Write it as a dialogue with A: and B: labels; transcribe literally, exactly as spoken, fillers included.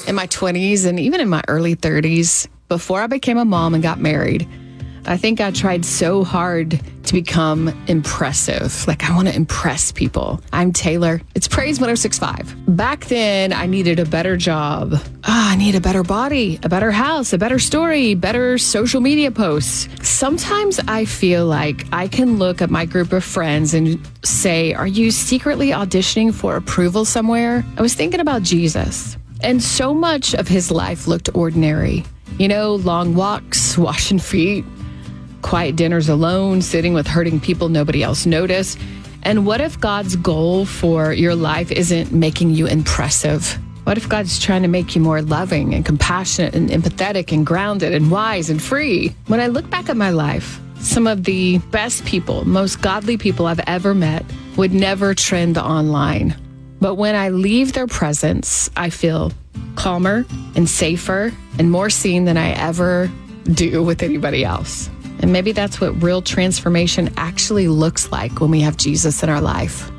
A: in my twenties and even in my early thirties, before I became a mom and got married, I think I tried so hard to become impressive. Like, I want to impress people. I'm Taylor. It's Praise one oh six point five. Back then, I needed a better job. Ah, I need a better body, a better house, a better story, better social media posts. Sometimes I feel like I can look at my group of friends and say, are you secretly auditioning for approval somewhere? I was thinking about Jesus, and so much of his life looked ordinary. You know, long walks, washing feet, quiet dinners alone, sitting with hurting people nobody else noticed. And what if God's goal for your life isn't making you impressive? What if God's trying to make you more loving and compassionate and empathetic and grounded and wise and free? When I look back at my life, some of the best people, most godly people I've ever met would never trend online. But when I leave their presence, I feel calmer and safer and more seen than I ever do with anybody else. And maybe that's what real transformation actually looks like when we have Jesus in our life.